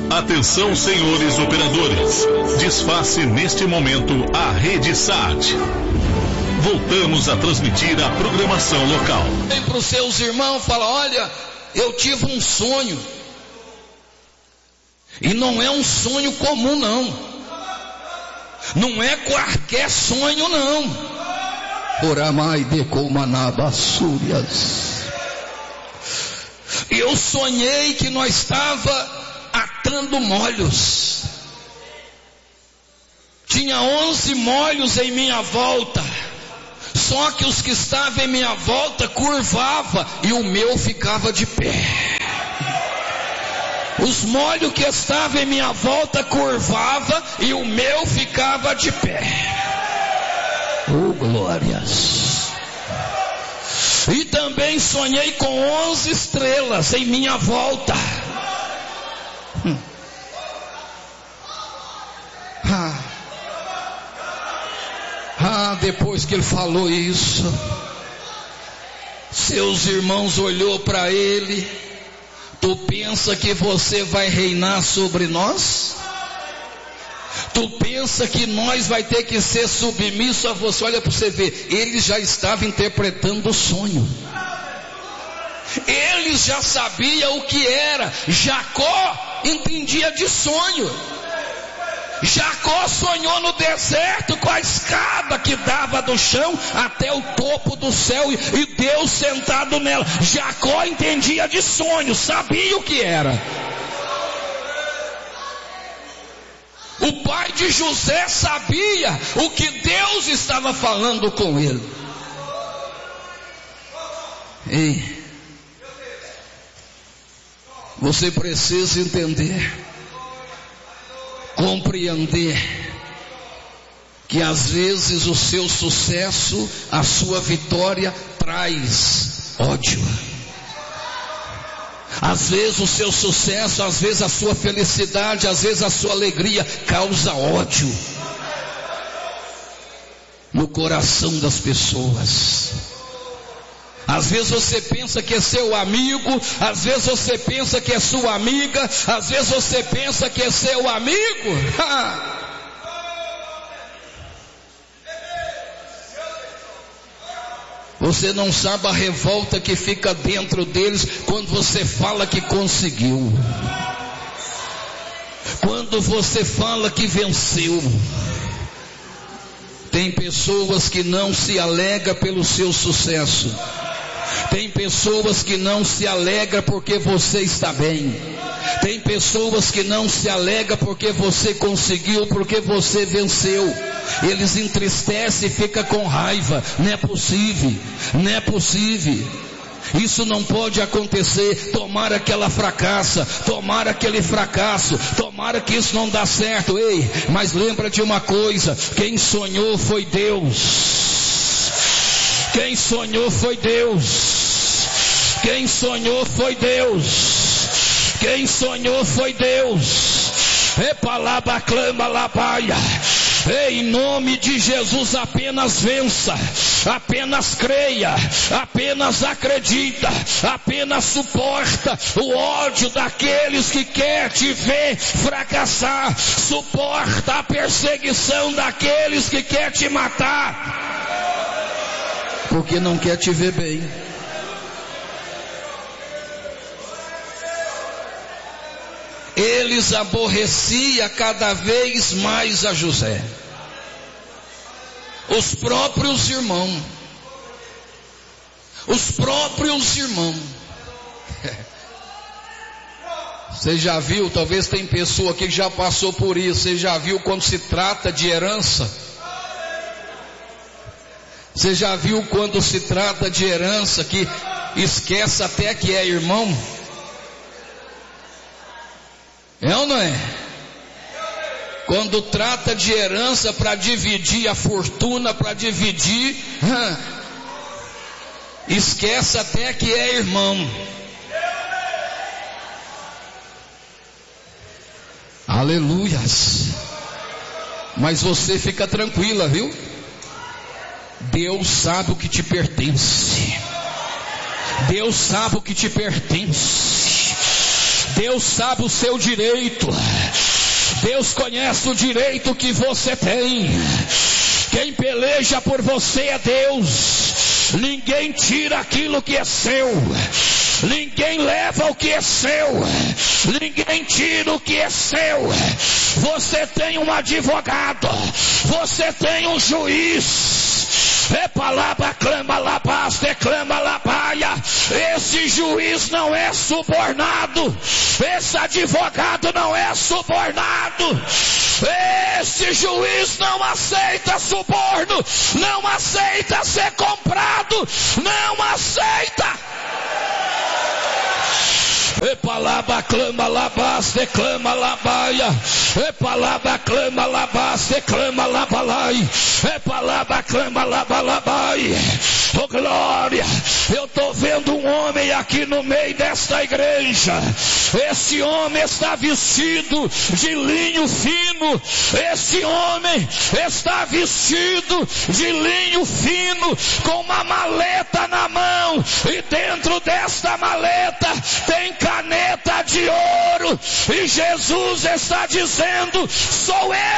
Atenção, senhores operadores. Desface neste momento a rede SAT. Voltamos a transmitir a programação local. Vem para os seus irmãos e fala: olha, eu tive um sonho. E não é um sonho comum, não. Não é qualquer sonho, não. Oramai de Comanabasúrias. Eu sonhei que nós estava atando molhos. Tinha 11 molhos em minha volta. Só que os que estavam em minha volta curvava e o meu ficava de pé. Os molhos que estavam em minha volta curvava e o meu ficava de pé. Oh, glórias! E também sonhei com 11 estrelas em minha volta. Depois que ele falou isso, seus irmãos olhou para ele. Tu pensa que você vai reinar sobre nós? Tu pensa que nós vai ter que ser submisso a você? Olha para você ver, ele já estava interpretando o sonho. Ele já sabia o que era. Jacó entendia de sonho. Jacó sonhou no deserto com a escada que dava do chão até o topo do céu e Deus sentado nela. Jacó entendia de sonho, sabia o que era. O pai de José sabia o que Deus estava falando com ele. Ei, você precisa entender, compreender que às vezes o seu sucesso, a sua vitória traz ódio. Às vezes o seu sucesso, às vezes a sua felicidade, às vezes a sua alegria causa ódio no coração das pessoas. Às vezes você pensa que é seu amigo, às vezes você pensa que é sua amiga, às vezes você pensa que é seu amigo. Você não sabe a revolta que fica dentro deles quando você fala que conseguiu, quando você fala que venceu. Tem pessoas que não se alegram pelo seu sucesso. Tem pessoas que não se alegram porque você está bem. Tem pessoas que não se alegram porque você conseguiu, porque você venceu. Eles entristecem e ficam com raiva. Não é possível, não é possível. Isso não pode acontecer. Tomara que ela fracassa, tomara aquele fracasso, tomara que isso não dá certo. Ei, mas lembra de uma coisa: quem sonhou foi Deus. Quem sonhou foi Deus. Quem sonhou foi Deus. Quem sonhou foi Deus. Epalaba clama labaia. Em nome de Jesus, apenas vença, apenas creia, apenas acredita, apenas suporta o ódio daqueles que quer te ver fracassar, suporta a perseguição daqueles que quer te matar, porque não quer te ver bem. Eles aborreciam cada vez mais a José. Os próprios irmãos. Os próprios irmãos. Você já viu, talvez tem pessoa aqui que já passou por isso. Você já viu quando se trata de herança? Você já viu quando se trata de herança que esquece até que é irmão? É ou não é? Quando trata de herança para dividir a fortuna, para dividir, esquece até que é irmão. Aleluias. Mas você fica tranquila, viu? Deus sabe o que te pertence. Deus sabe o que te pertence. Deus sabe o seu direito. Deus conhece o direito que você tem. Quem peleja por você é Deus. Ninguém tira aquilo que é seu. Ninguém leva o que é seu. Ninguém tira o que é seu. Você tem um advogado. Você tem um juiz. Esse juiz não é subornado. Esse advogado não é subornado. Esse juiz não aceita suborno. Não aceita ser comprado. Não aceita. Epalaba clama labas, declama labaia. Epalaba clama labas, declama labalai. Epalaba clama labalabai. Oh glória, eu estou vendo um homem aqui no meio desta igreja. Esse homem está vestido de linho fino. Esse homem está vestido de linho fino, com uma maleta na mão. E dentro desta maleta tem caneta de ouro. E Jesus está dizendo: sou eu.